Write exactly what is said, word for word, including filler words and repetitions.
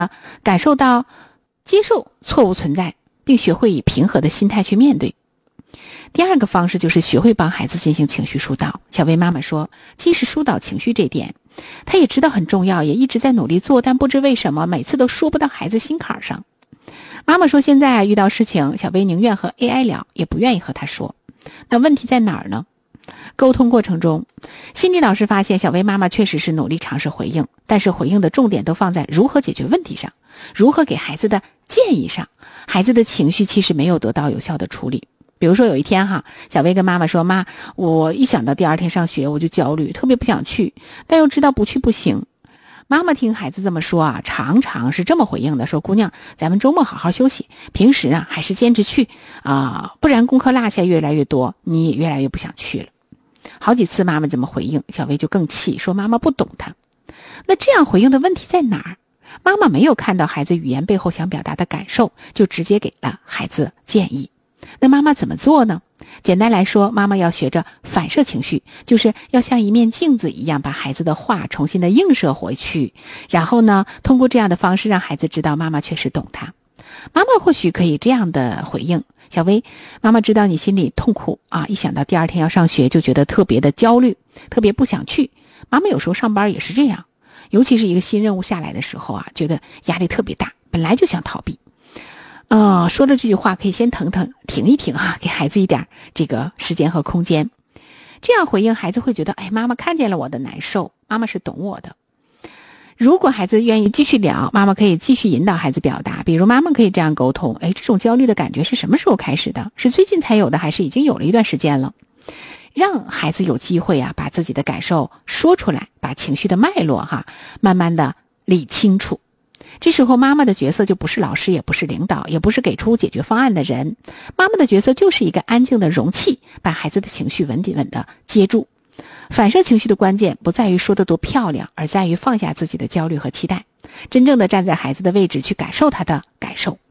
感受到接受错误存在，并学会以平和的心态去面对。第二个方式就是学会帮孩子进行情绪疏导。小薇妈妈说，即使疏导情绪这点她也知道很重要，也一直在努力做，但不知为什么每次都说不到孩子心坎上。妈妈说，现在遇到事情小薇宁愿和 A I 聊，也不愿意和他说。那问题在哪儿呢？沟通过程中，心理老师发现小薇妈妈确实是努力尝试回应，但是回应的重点都放在如何解决问题上，如何给孩子的建议上，孩子的情绪其实没有得到有效的处理。比如说有一天哈，小薇跟妈妈说，妈，我一想到第二天上学我就焦虑，特别不想去，但又知道不去不行。妈妈听孩子这么说啊，常常是这么回应的，说，姑娘，咱们周末好好休息，平时啊还是坚持去啊、呃，不然功课落下越来越多，你也越来越不想去了。好几次妈妈这么回应，小薇就更气，说妈妈不懂她。那这样回应的问题在哪儿？妈妈没有看到孩子语言背后想表达的感受，就直接给了孩子建议。那妈妈怎么做呢？简单来说，妈妈要学着反射情绪，就是要像一面镜子一样把孩子的话重新的映射回去，然后呢，通过这样的方式让孩子知道妈妈确实懂他。妈妈或许可以这样的回应，小薇，妈妈知道你心里痛苦啊，一想到第二天要上学就觉得特别的焦虑，特别不想去。妈妈有时候上班也是这样，尤其是一个新任务下来的时候啊，觉得压力特别大，本来就想逃避。哦，说了这句话可以先疼疼停一停啊，给孩子一点这个时间和空间。这样回应孩子会觉得，哎，妈妈看见了我的难受，妈妈是懂我的。如果孩子愿意继续聊，妈妈可以继续引导孩子表达，比如妈妈可以这样沟通，哎，这种焦虑的感觉是什么时候开始的？是最近才有的，还是已经有了一段时间了？让孩子有机会啊，把自己的感受说出来，把情绪的脉络哈，慢慢的理清楚。这时候妈妈的角色就不是老师，也不是领导，也不是给出解决方案的人，妈妈的角色就是一个安静的容器，把孩子的情绪稳稳的接住。反射情绪的关键不在于说得多漂亮，而在于放下自己的焦虑和期待，真正的站在孩子的位置去感受他的感受。